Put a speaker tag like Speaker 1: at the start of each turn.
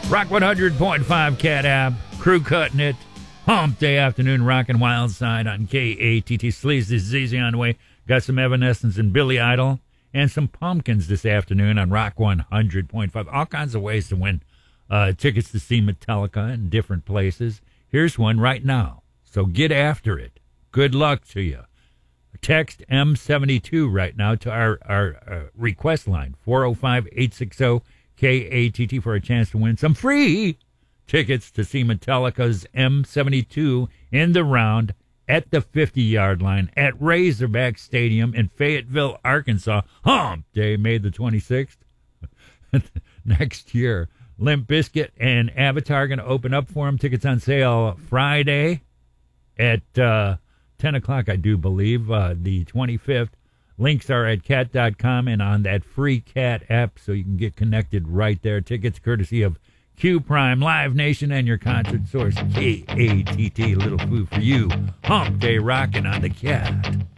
Speaker 1: Rock 100.5 Cat app, crew cutting it. Hump Day afternoon, rockin' Wild Side on KATT. Sleaze is easy on the way. Got some Evanescence and Billy Idol and some Pumpkins this afternoon on Rock 100.5. All kinds of ways to win tickets to see Metallica in different places. Here's one right now, so get after it. Good luck to you. Text M72 right now to our request line, 405-860-KATT for a chance to win some free tickets to see Metallica's M72 in the round at the 50-yard line at Razorback Stadium in Fayetteville, Arkansas. Hump Day, May the 26th. Next year, Limp Bizkit and Avatar are going to open up for them. Tickets on sale Friday at 10 o'clock, I do believe, the 25th. Links are at cat.com and on that free Cat app, so you can get connected right there. Tickets courtesy of Q Prime, Live Nation, and your concert source, KATT. Little food for you. Hump Day rocking on the Cat.